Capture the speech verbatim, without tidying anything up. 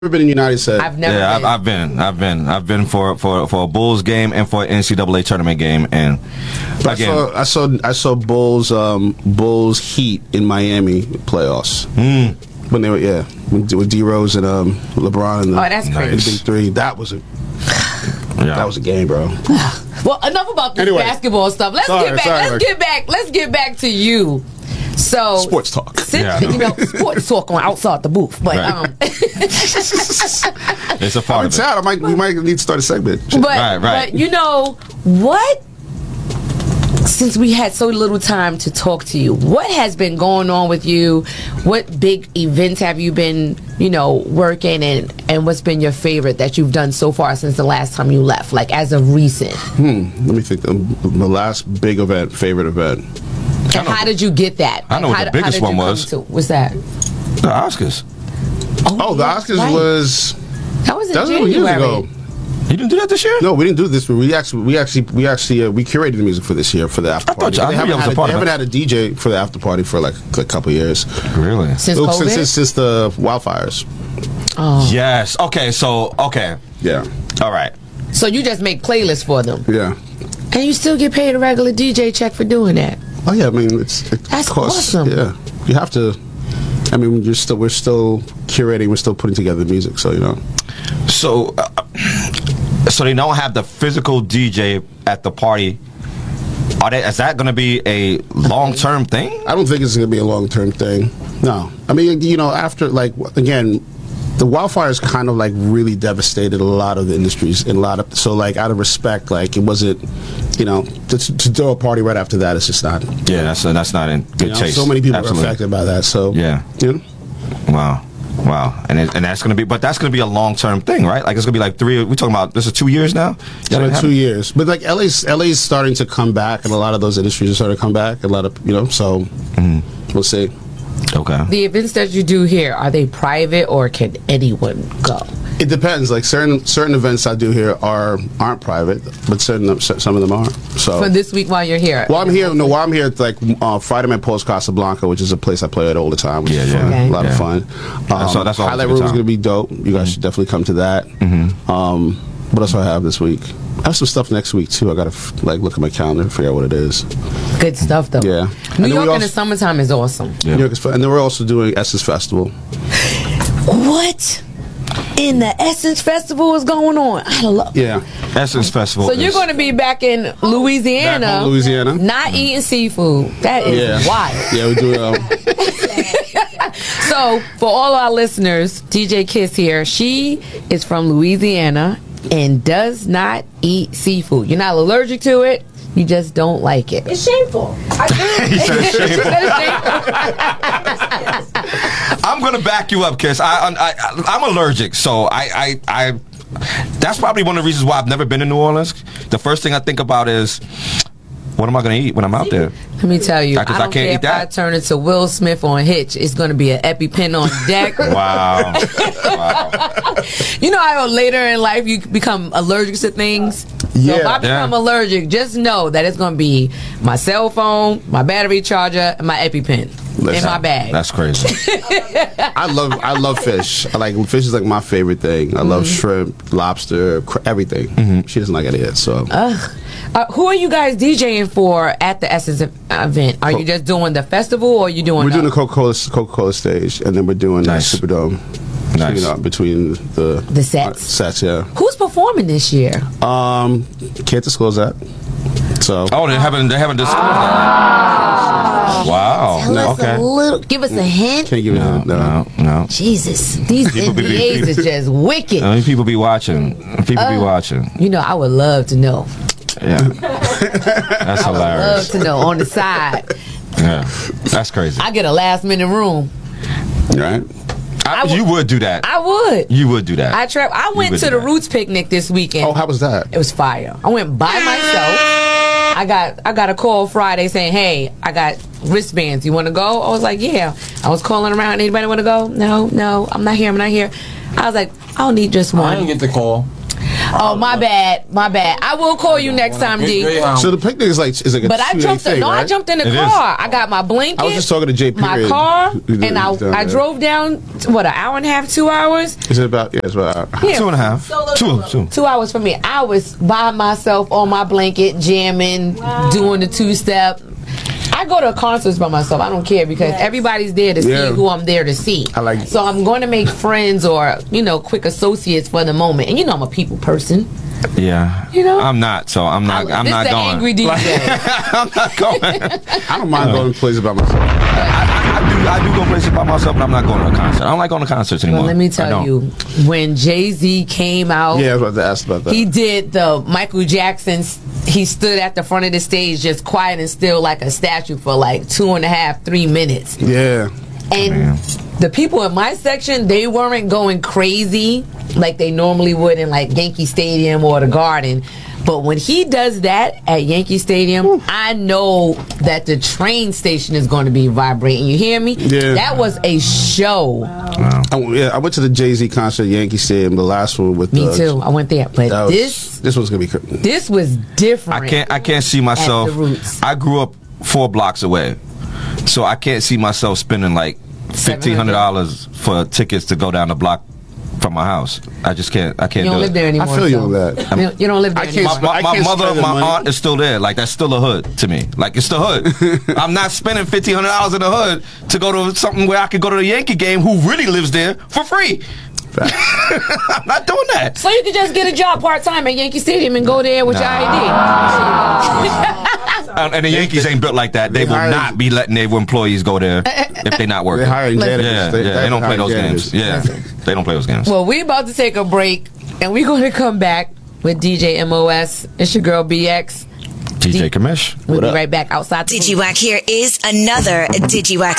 been in United States? I've never. Yeah, been. I've, I've been. I've been. I've been for for for a Bulls game and for an N C double A tournament game. And I again, saw, I saw I saw Bulls um, Bulls Heat in Miami playoffs mm, when they were yeah with, with D Rose and um, LeBron and the, Oh, that's the crazy. big three. That was a yeah. that was a game, bro. Well, enough about this Anyway. basketball stuff. Let's Sorry, get back. sorry, let's Rick. get back. Let's get back to you. So Sports talk. Since, Yeah. you know, sports talk on outside the booth, but Right. um, it's a part I'm of it. sad. I might we might need to start a segment. but Right, right. but you know what? Since we had so little time to talk to you, what has been going on with you? What big events have you been, you know, working and and what's been your favorite that you've done so far since the last time you left, like as of recent? Hmm. Let me think. Um, the last big event, favorite event. And how did you get that? I know Like, what how, the how biggest did you one come was. to- What's that? The Oscars. Oh, the yeah, Oscars right. was That was in that was January. years ago. You didn't do that this year? No, we didn't do this. We actually, we actually, we actually, uh, we curated the music for this year for the after I thought party. you- I They knew haven't, you was had a a, part they of haven't it. had a D J for the after party for like a couple years. Really? Since Oh, COVID? since, since since the wildfires. Oh. Yes. Okay. So okay. Yeah, All right. So you just make playlists for them, yeah. and you still get paid a regular D J check for doing that. Oh yeah. I mean, it's it That's costs, awesome. Yeah, you have to. I mean, you're still we're still curating. We're still putting together the music. So you know. So, uh, so they don't have the physical D J at the party. Are they? Is that going to be a long term thing? I don't think it's going to be a long term thing. No, I mean, you know, after like again, the wildfires kind of like really devastated a lot of the industries and a lot of so like out of respect, like it wasn't, you know, to, to throw a party right after that, it's just not. Yeah, that's uh, that's not in good You know, taste. so many people Absolutely. are affected by that. So Yeah. you know, Wow. Wow. And it, and that's going to be, but that's going to be a long term thing, right? Like it's going to be like three. We're talking about this is two years now. it's been two years, but like L A's L A's starting to come back, and a lot of those industries are starting to come back. A lot of you know, so we'll see. Okay. The events that you do here, are they private or can anyone go? It depends. Like certain certain events I do here are aren't private, but certain some of them are. So For this week while you're here? While I'm here, no, while I'm here, it's like uh, Friday Night Post Casablanca, which is a place I play at all the time. Which Yeah, is yeah. fun. Okay. A lot Yeah. of fun. Um, So that's always a Highlight good Room is time. going to be dope. You guys should definitely come to that. Um, what else do I have this week? I have some stuff next week too. I got to f- like look at my calendar and figure out what it is. Good stuff, though. Yeah. And New then we York in also- the summertime is awesome. Yeah. New York is fun. And then we're also doing Essence Festival. What in the Essence Festival is going on? I love. Yeah. Essence Festival. So you're is- going to be back in Louisiana, Back home, Louisiana. not eating seafood. That is Yeah. wild. Yeah, we do. Um, So, for all our listeners, D J Kiss here. She is from Louisiana and does not eat seafood. You're not allergic to it. You just don't like it. It's shameful. He said it's shameful. I'm gonna back you up, Kiss. I, I, I I'm allergic, so I, I, I. That's probably one of the reasons why I've never been to New Orleans. The first thing I think about is, what am I gonna eat when I'm out there? Let me tell you, I Because don't I can't care eat if that. I turn into Will Smith on Hitch. It's going to be an EpiPen on deck. Wow. Wow. You know how later in life you become allergic to things? So if Yeah. I become Yeah. allergic, just know that it's going to be my cell phone, my battery charger, and my EpiPen in Listen, my bag. That's crazy. I love I love fish. I like fish is like my favorite thing. I love shrimp, lobster, cr- everything. She doesn't like it yet, so. Uh, who are you guys DJing for at the Essence ev- event? Are you just doing the festival or are you doing We're the- doing the Coca-Cola Coca-Cola stage, and then we're doing Nice. the Superdome. Nice. You know, between the The sets. uh, sets, yeah. Who's performing this year? Um, can't disclose that. So Oh, they haven't they haven't disclosed that. Wow. Tell us Okay. a little. Give us a hint. can't give No, it. No, no, no. Jesus, these People be- N B As is just wicked. I mean, people be watching. People be watching. You know, I would love to know. Yeah. That's Love hilarious. to know on the side. Yeah. That's crazy. I get a last minute room. right? I, I you would do that. I would. You would do that. I tra- I You went would to do the that. Roots picnic this weekend. Oh, how was that? It was fire. I went by myself. I got I got a call Friday saying, "Hey, I got wristbands. You want to go?" I was like, "Yeah." I was calling around. Anybody want to go? No, no. I'm not here. I'm not here. I was like, I'll need just I one. didn't get the call. Oh, my bad, my bad. I will call you next time, D. So the picnic is like is like a But I two-day jumped. thing, no, right? I jumped in the It car. I got my blanket. I was just talking to Jay my Period, car, who lives and I down I there. drove down. What, an hour and a half, two hours? Is it about? Yeah, it's about. Yeah. Two and a half. Two, two. Two hours for me. I was by myself on my blanket, jamming, doing the two step. I go to concerts by myself. I don't care because everybody's there to Yeah. see who I'm there to see. I like it. So I'm going to make friends or you know quick associates for the moment. And you know I'm a people person. Yeah. You know? I'm not, so I'm not. I- I'm this not the going. angry D J. I'm not going. I don't mind going to places by myself. I, I do. I do go places by myself, but I'm not going to a concert. I don't like going to concerts anymore. Well, let me I tell don't. you, when Jay-Z came out, Yeah, I was about to ask about that. he did the Michael Jackson. He stood at the front of the stage, just quiet and still, like a statue, for like two and a half, three minutes. yeah. And Man. the people in my section, they weren't going crazy like they normally would in like Yankee Stadium or the Garden. But when he does that at Yankee Stadium, I know that the train station is going to be vibrating. You hear me? Yeah. That was a show. I, yeah, I went to the Jay-Z concert at Yankee Stadium, the last one with Me uh, too. I went there, but That was, this this was gonna be. cr- this was different. I can't. I can't see myself. At the Roots. I grew up four blocks away, so I can't see myself spending like fifteen hundred dollars for tickets to go down the block from my house. I just can't. I can't You don't do live it. there anymore. I feel you so- on that. You don't- You don't live there I can't anymore. sp- My, I my can't mother, spend the my money. aunt is still there. Like that's still a hood to me. Like it's the hood. I'm not spending fifteen hundred dollars in the hood to go to something where I could go to the Yankee game. Who really lives there for free? I'm not doing that. So you could just get a job part time at Yankee Stadium and go there with your I Uh, and the Yankees ain't built like that. They, They will hired- not be letting their employees go there if they're not working. They're hiring Listen. janitors. Yeah, yeah, they don't play hiring those janitors. games. Yeah, they don't play those games. D. Well, we about to take a break, and we're going to come back with D J M O S. It's your girl B X. D J Kamish. We'll What be up? right back outside the booth. DigiWack, here is another DigiWack